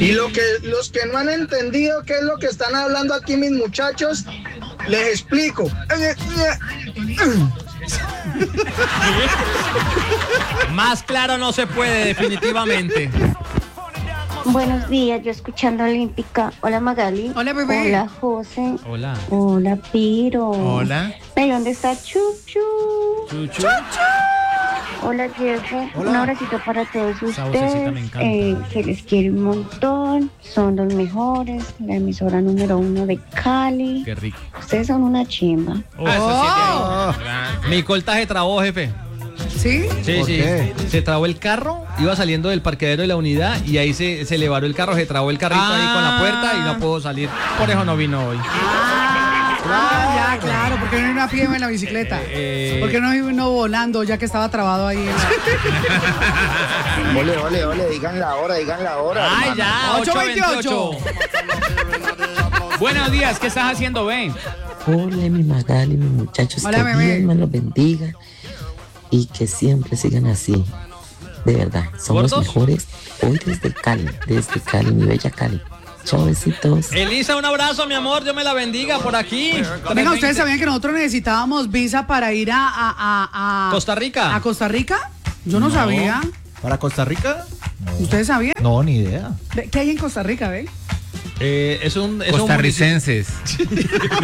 Y los que no han entendido qué es lo que están hablando aquí mis muchachos, les explico. Más claro no se puede, definitivamente. Buenos días, yo escuchando Olímpica. Hola Magali. Hola, bebé. Hola José. Hola. Hola Piro. Hola. ¿Pero dónde está Chuchu? Chuchu. Hola Jeffrey. Hola. Un abracito para todos Esa vocecita ustedes. me encanta. Que les quiero un montón. Son los mejores. La emisora número 1 de Cali. Qué rico. Ustedes son una chimba. Mi colta se trabó, jefe. ¿Sí? Sí, ¿Por sí. qué? Se trabó el carro, iba saliendo del parqueadero de la unidad y ahí se le varó el carro, se trabó el carrito ahí con la puerta y no pudo salir. Por eso no vino hoy. Ya, claro, porque no hay una firma en la bicicleta. Porque no vino volando ya que estaba trabado ahí. Ole, digan la hora. ¡Ay, ya! 8:28. Buenos días, ¿qué estás haciendo, Ben? Hola, mi Magali, mis muchachos, Hola, que bebé. Dios me los bendiga y que siempre sigan así. De verdad, son ¿Gordos? los mejores. Hoy desde Cali, mi bella Cali. Chao, besitos. Elisa, un abrazo, mi amor, Dios me la bendiga por aquí. Venga, ¿ustedes sabían que nosotros necesitábamos visa para ir a ¿Costa Rica? ¿A Costa Rica? Yo no sabía. ¿Para Costa Rica? ¿Ustedes sabían? No, ni idea. ¿Qué hay en Costa Rica, ve? Es un Costarricenses. Sí, creo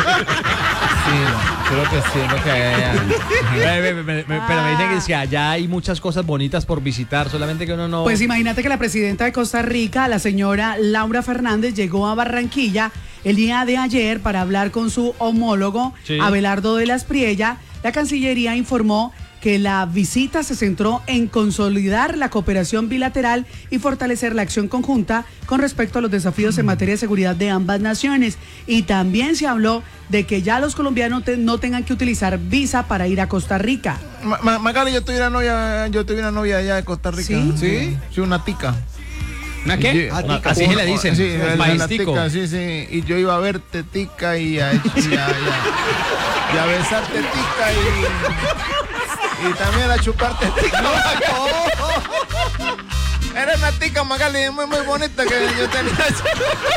que sí, es lo que hay allá. Pero me dicen que allá hay muchas cosas bonitas por visitar, solamente que uno no... Pues imagínate que la presidenta de Costa Rica, la señora Laura Fernández, llegó a Barranquilla el día de ayer para hablar con su homólogo, Sí. Abelardo de las Priella. La Cancillería informó que la visita se centró en consolidar la cooperación bilateral y fortalecer la acción conjunta con respecto a los desafíos en materia de seguridad de ambas naciones. Y también se habló de que ya los colombianos no tengan que utilizar visa para ir a Costa Rica. Magali, yo tuve una novia allá de Costa Rica. ¿Sí? Sí, una tica. ¿Una qué? Tica. Así se le dicen. Sí, Maíz una tico. tica, sí. Y yo iba a verte tica y a besarte tica y también a chuparte tica. Era una tica, Magali, muy bonita que yo tenía.